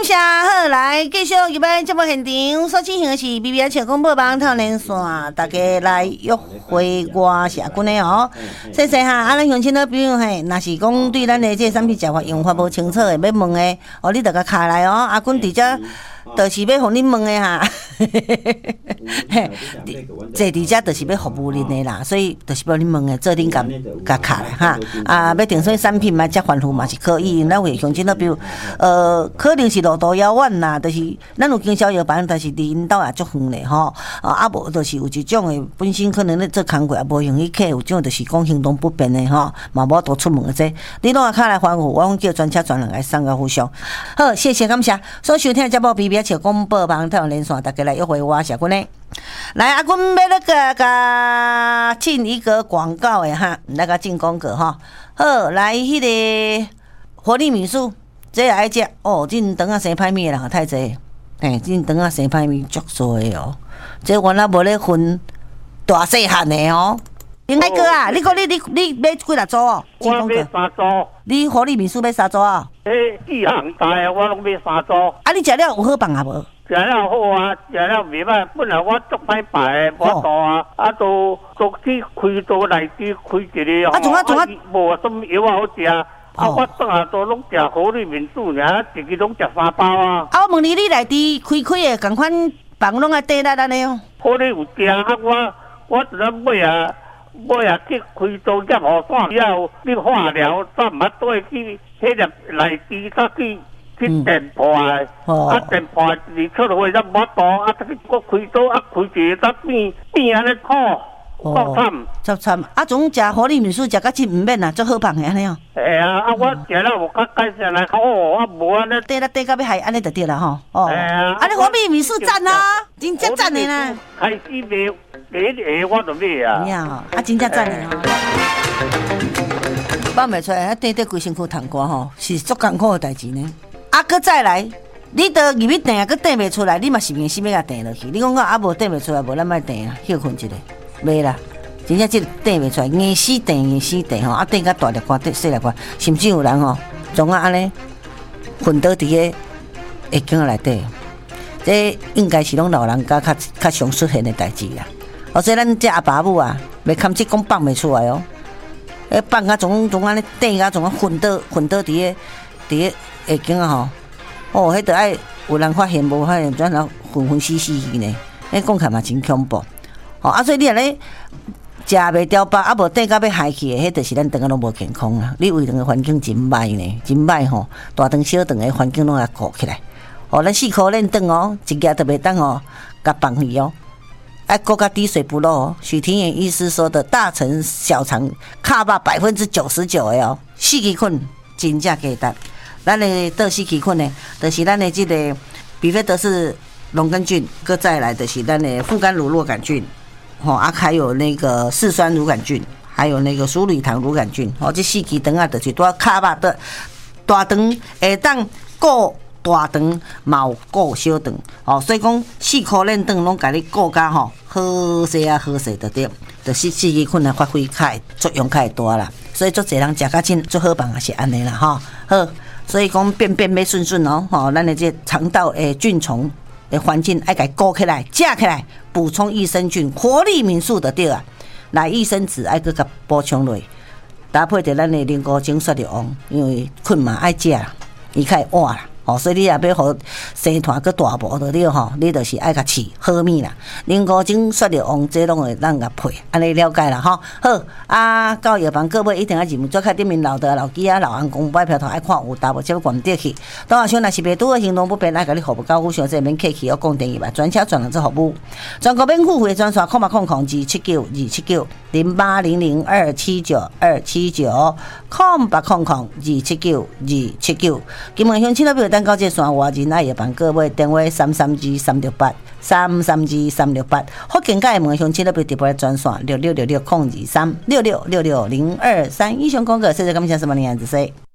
谢。好，来继续入来节目现场所进行的是 BBS 笑广播网透连线，大家来约会我社群的哦。谢谢哈，咱乡亲的朋友嘿，若是讲对咱的这产品食法用法无清楚的，要问的哦，你着甲卡来哦。阿君伫遮。就是要互恁问的哈，坐伫遮就是要服务恁的啦，所以就是要恁问的，做恁甲卡来哈。啊，要订什么产品嘛，接番禺嘛是可以。咱有乡亲比如可能是路途遥远啦，就是咱有经销药房，但是离因兜也足远嘞吼。啊无就是有一种的本身可能咧做工课也无容易客，有种就是讲行动不便的吼，嘛无多出门的这，你拢卡来吩咐，我叫专车专人来送到互相。好，谢谢感谢所收听的节目 BBS 笑广播网透连线，大家来约会我社群的。来，阿君要那个进一个广告的哈，那个进广告哈。好，来迄个活力民宿，这也爱食哦。进等下生歹面啦，太济。进等下生歹面足多的哦。这原来无咧分大细汉的哦。林大哥啊，你买几粒组哦？ 我买3组。 你活力民宿买3组啊？ 4行大啊，我拢买3组。 啊，你食了有好放啊无？ 食了好啊，食了袂歹。本来我足歹排的，我度啊，都去开刀内底开一个哦。 啊，总无什么药好食。啊，我当下都拢食活力民宿尔，一个拢食3包啊。 啊，我问你内底开的共款房拢爱缀咱的哦？ 活力有食啊，我只能买啊。我也去开刀检好线以后，你化疗再毋捌对去迄个内底，再去电破的，啊电破你出落去咱无度，啊再去我开刀，啊开一个再变安尼苦，苦惨。 足惨！啊，总食活力民宿食甲真毋免啊，足好放的安尼哦。 啊，我食了无较改善来好，啊无安尼。 缀到要害安尼就对啦吼。安尼活力民宿赞啊，真正赞的啦。 开始卖。第一我就买啊！ 啊，真正赞的哦！放袂出来，缀规身躯痰汗吼，是足艰苦的代志呢。啊，搁再来，你都入去订，搁订袂出来，你嘛是明死要甲订落去。你讲啊，无订袂出来，无咱莫订啊，休困一下，袂啦。真正即订袂出来，硬死订吼，啊订甲大粒块、细粒块，甚至有人吼，总啊安尼昏倒伫个会境内底，这应该是拢老人家较常出现的代志啦。所以咱这阿爸母啊，袂堪即讲放袂出来哦。放啊，总安尼顶啊，总啊昏倒伫个下境啊吼。哦，迄得爱有人发现无发现，转头昏死去呢。迄讲起来嘛真恐怖。所以你安尼食袂掉饱，啊无顶到要害去的，迄就是咱肠仔拢无健康啦。你胃肠的环境真歹呢，真歹吼。大肠小肠的环境拢来顾起来。咱4颗链肠哦，一家都袂当哦，甲放去哦。国家滴水不漏哦，许廷远医师说的大肠小肠卡巴99%的哦，四支菌真正简单。咱的倒四支菌呢，就是咱的这个比菲德氏龙根菌，搁再来的是咱的副甘乳酪杆菌，还有那个四酸乳杆菌，还有那个鼠吕糖乳杆菌，这四支肠啊，就是多卡巴的大肠会当顾。大肠嘛有顾小肠，所以讲4颗链肠拢甲你顾甲好势啊好势就对，就是四支菌啊发挥较作用较大啦，所以足侪人食甲真足好放也是安尼啦好，所以讲便要顺哦，咱的这肠道的菌虫的环境爱甲顾起来，食起来，补充益生菌，活力民宿就对啊，来益生质爱搁甲补充落，搭配着咱的灵菇精雪绿王，因为菌嘛爱食啦，伊较会活啦。所以你也要互生团佮大补就对吼，你就是爱甲饲好米啦。灵菇精雪绿王这拢会咱甲配，安尼了解啦吼。好啊，到药房各位一定要入门，做开店面老的老鸡啊、老员工买票头爱看有大无，即要管得去。当下想若是袂拄的行动不便，爱甲你服务到府上这免客气，要讲电话，专车专人做服务，全国免付费专线0800-279-279，0800-279-279。金门乡亲那边等到这线外人爱药房各位电话332-368，332-368。福建界门乡亲那边直播专线6666-023，6666-023。以上广告，谢谢感谢什么样子说。